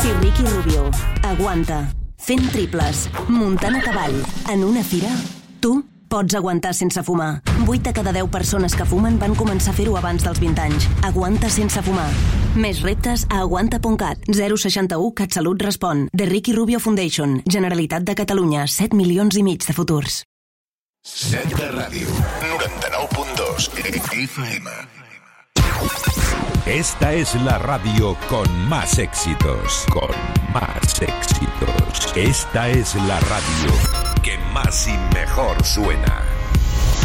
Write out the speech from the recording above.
I Ricky Rubio. Aguanta. Fent triples. Muntant a cavall. En una fira, tu pots aguantar sense fumar. 8 de cada 10 persones que fumen van començar a fer-ho abans dels 20 anys. Aguanta sense fumar. Més reptes a aguanta.cat. 061 CatSalut respon. The Ricky Rubio Foundation. Generalitat de Catalunya. 7 milions i mig de futurs. Set de ràdio. 99.2 FM. Esta es la radio con más éxitos. Con más éxitos. Esta es la radio que más y mejor suena.